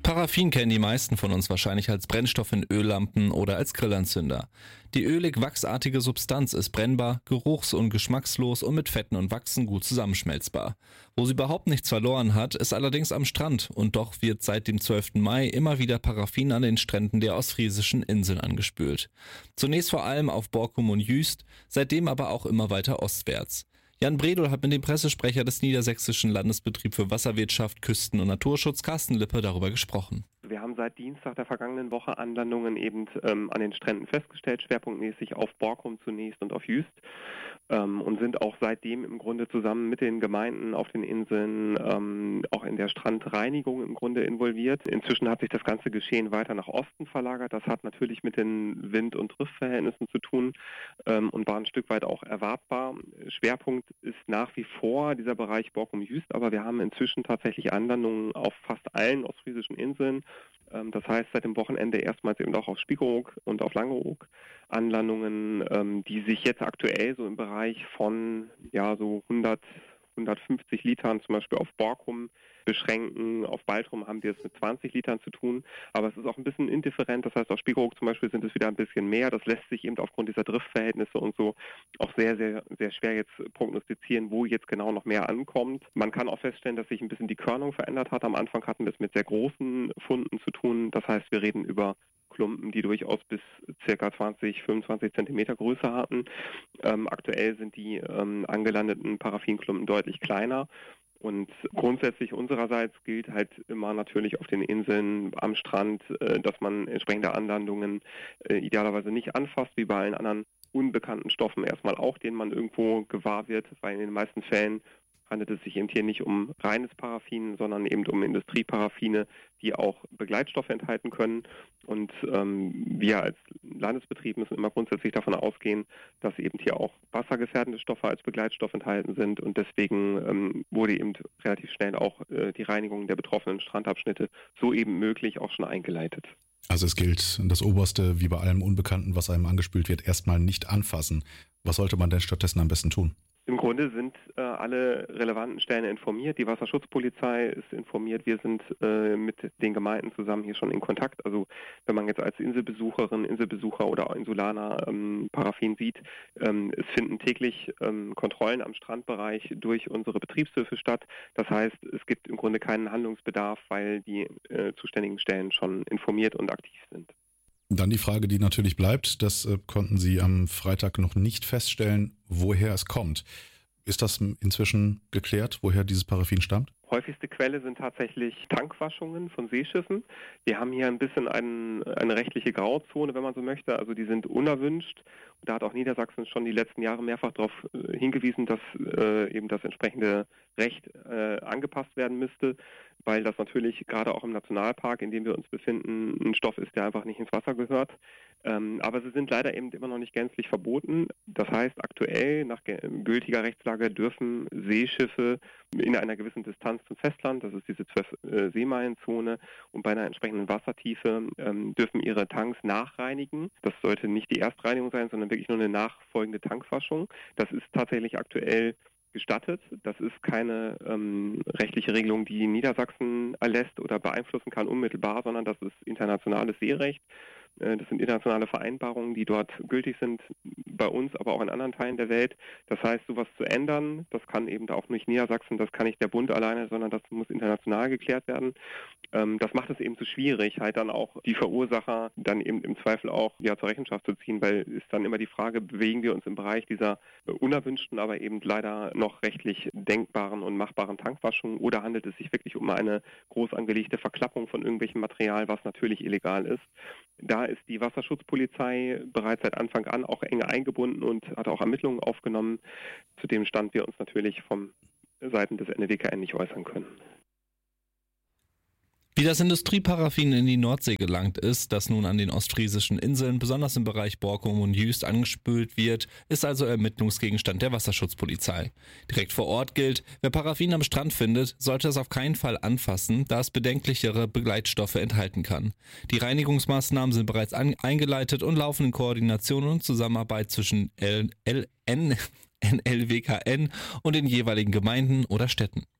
Paraffin kennen die meisten von uns wahrscheinlich als Brennstoff in Öllampen oder als Grillanzünder. Die ölig-wachsartige Substanz ist brennbar, geruchs- und geschmackslos und mit Fetten und Wachsen gut zusammenschmelzbar. Wo sie überhaupt nichts verloren hat, ist allerdings am Strand und doch wird seit dem 12. Mai immer wieder Paraffin an den Stränden der ostfriesischen Inseln angespült. Zunächst vor allem auf Borkum und Jüst, seitdem aber auch immer weiter ostwärts. Jan Bredow hat mit dem Pressesprecher des Niedersächsischen Landesbetriebs für Wasserwirtschaft, Küsten- und Naturschutz, Carsten Lippe, darüber gesprochen. Wir haben seit Dienstag der vergangenen Woche Anlandungen eben an den Stränden festgestellt, schwerpunktmäßig auf Borkum zunächst und auf Jüst, und sind auch seitdem im Grunde zusammen mit den Gemeinden auf den Inseln auch in der Strandreinigung im Grunde involviert. Inzwischen hat sich das ganze Geschehen weiter nach Osten verlagert. Das hat natürlich mit den Wind- und Riffverhältnissen zu tun und war ein Stück weit auch erwartbar. Schwerpunkt ist nach wie vor dieser Bereich Borkum-Jüst, aber wir haben inzwischen tatsächlich Anlandungen auf fast allen ostfriesischen Inseln. Das heißt, seit dem Wochenende erstmals eben auch auf Spiekeroog und auf Langeoog Anlandungen, die sich jetzt aktuell so im Bereich von so 150 Litern zum Beispiel auf Borkum beschränken. Auf Baltrum haben wir es mit 20 Litern zu tun, aber es ist auch ein bisschen indifferent. Das heißt, auf Spiekeroog zum Beispiel sind es wieder ein bisschen mehr. Das lässt sich eben aufgrund dieser Driftverhältnisse und so auch sehr, sehr, sehr schwer jetzt prognostizieren, wo jetzt genau noch mehr ankommt. Man kann auch feststellen, dass sich ein bisschen die Körnung verändert hat. Am Anfang hatten wir es mit sehr großen Funden zu tun. Das heißt, wir reden über Klumpen, die durchaus bis ca. 20, 25 Zentimeter Größe hatten. Aktuell sind die angelandeten Paraffinklumpen deutlich kleiner. Und grundsätzlich unsererseits gilt halt immer natürlich auf den Inseln am Strand, dass man entsprechende Anlandungen idealerweise nicht anfasst, wie bei allen anderen unbekannten Stoffen erstmal auch, denen man irgendwo gewahr wird, weil in den meisten Fällen handelt es sich eben hier nicht um reines Paraffin, sondern eben um Industrieparaffine, die auch Begleitstoffe enthalten können. Und wir als Landesbetrieb müssen immer grundsätzlich davon ausgehen, dass eben hier auch wassergefährdende Stoffe als Begleitstoff enthalten sind. Und deswegen wurde eben relativ schnell auch die Reinigung der betroffenen Strandabschnitte so eben möglich auch schon eingeleitet. Also es gilt das Oberste, wie bei allem Unbekannten, was einem angespült wird, erstmal nicht anfassen. Was sollte man denn stattdessen am besten tun? Im Grunde sind alle relevanten Stellen informiert. Die Wasserschutzpolizei ist informiert. Wir sind mit den Gemeinden zusammen hier schon in Kontakt. Also wenn man jetzt als Inselbesucherin, Inselbesucher oder Insulaner Paraffin sieht, es finden täglich Kontrollen am Strandbereich durch unsere Betriebshöfe statt. Das heißt, es gibt im Grunde keinen Handlungsbedarf, weil die zuständigen Stellen schon informiert und aktiv sind. Dann die Frage, die natürlich bleibt, das konnten Sie am Freitag noch nicht feststellen, woher es kommt. Ist das inzwischen geklärt, woher dieses Paraffin stammt? Häufigste Quelle sind tatsächlich Tankwaschungen von Seeschiffen. Wir haben hier ein bisschen eine rechtliche Grauzone, wenn man so möchte. Also die sind unerwünscht. Da hat auch Niedersachsen schon die letzten Jahre mehrfach darauf hingewiesen, dass eben das entsprechende Recht angepasst werden müsste, weil das natürlich gerade auch im Nationalpark, in dem wir uns befinden, ein Stoff ist, der einfach nicht ins Wasser gehört. Aber sie sind leider eben immer noch nicht gänzlich verboten. Das heißt, aktuell nach gültiger Rechtslage dürfen Seeschiffe in einer gewissen Distanz zum Festland, das ist diese 12 Seemeilenzone, und bei einer entsprechenden Wassertiefe dürfen ihre Tanks nachreinigen. Das sollte nicht die Erstreinigung sein, sondern wirklich nur eine nachfolgende Tankwaschung. Das ist tatsächlich aktuell gestattet. Das ist keine rechtliche Regelung, die Niedersachsen erlässt oder beeinflussen kann unmittelbar, sondern das ist internationales Seerecht. Das sind internationale Vereinbarungen, die dort gültig sind, bei uns, aber auch in anderen Teilen der Welt. Das heißt, sowas zu ändern, das kann eben auch nicht Niedersachsen, das kann nicht der Bund alleine, sondern das muss international geklärt werden. Das macht es eben so schwierig, halt dann auch die Verursacher dann eben im Zweifel auch zur Rechenschaft zu ziehen, weil ist dann immer die Frage, bewegen wir uns im Bereich dieser unerwünschten, aber eben leider noch rechtlich denkbaren und machbaren Tankwaschung, oder handelt es sich wirklich um eine groß angelegte Verklappung von irgendwelchem Material, was natürlich illegal ist. Da ist die Wasserschutzpolizei bereits seit Anfang an auch eng eingebunden und hat auch Ermittlungen aufgenommen, zu dem Stand wir uns natürlich von Seiten des NWKN nicht äußern können. Wie das Industrieparaffin in die Nordsee gelangt ist, das nun an den ostfriesischen Inseln, besonders im Bereich Borkum und Jüst, angespült wird, ist also Ermittlungsgegenstand der Wasserschutzpolizei. Direkt vor Ort gilt, wer Paraffin am Strand findet, sollte es auf keinen Fall anfassen, da es bedenklichere Begleitstoffe enthalten kann. Die Reinigungsmaßnahmen sind bereits eingeleitet und laufen in Koordination und Zusammenarbeit zwischen NLWKN und den jeweiligen Gemeinden oder Städten.